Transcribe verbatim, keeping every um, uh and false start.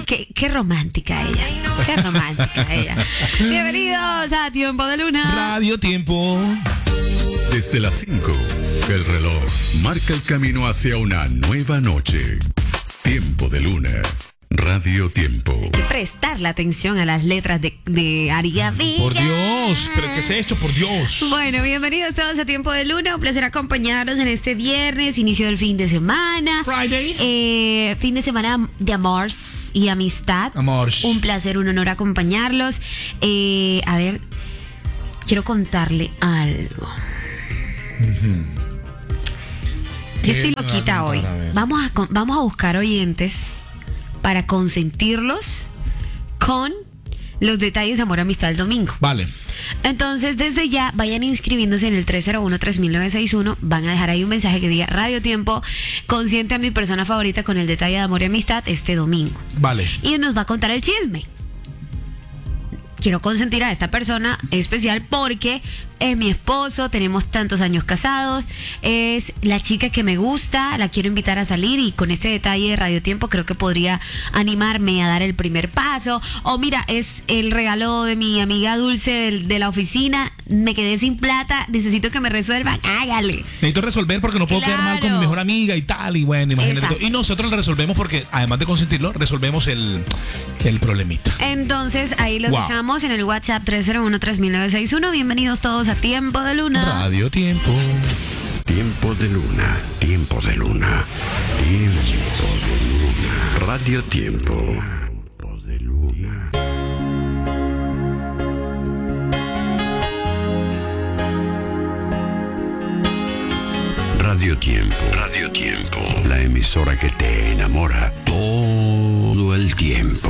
qué, qué romántica ella. Qué romántica ella. Bienvenidos a Tiempo de Luna. Radio Tiempo. Desde las cinco, el reloj marca el camino hacia una nueva noche. Tiempo de Luna. Radio Tiempo. Hay que prestarle atención a las letras de, de Aria Villa. Por Dios, ¿pero qué es esto? Por Dios. Bueno, bienvenidos todos a Tiempo de Luna. Un placer acompañarlos en este viernes, inicio del fin de semana. Friday. Eh, fin de semana de amor y amistad. Amor. Un placer, un honor acompañarlos. Eh, a ver, quiero contarle algo. Uh-huh. Yo estoy loquita hoy. Vamos a, vamos a buscar oyentes para consentirlos con los detalles de amor amistad el domingo. Vale. Entonces, desde ya, vayan inscribiéndose en el tres cero uno, tres mil novecientos sesenta y uno. Van a dejar ahí un mensaje que diga Radio Tiempo, consiente a mi persona favorita con el detalle de amor y amistad este domingo. Vale. Y nos va a contar el chisme. Quiero consentir a esta persona especial porque es mi esposo, tenemos tantos años casados, es la chica que me gusta, la quiero invitar a salir y con este detalle de Radio Tiempo creo que podría animarme a dar el primer paso. O mira, es el regalo de mi amiga Dulce de, de la oficina, me quedé sin plata, necesito que me resuelvan, hágale. Necesito resolver porque no puedo Claro. quedar mal con mi mejor amiga y tal, y bueno, imagínate. Exacto. Y nosotros le resolvemos porque, además de consentirlo, resolvemos el, el problemita. Entonces ahí los Wow. dejamos en el WhatsApp tres cero uno, tres mil novecientos sesenta y uno. Bienvenidos todos a Tiempo de Luna. Radio Tiempo. Tiempo de Luna, Tiempo de Luna, Tiempo de Luna, Radio Tiempo. Tiempo de Luna. Radio Tiempo, Radio Tiempo, la emisora que te enamora todo el tiempo.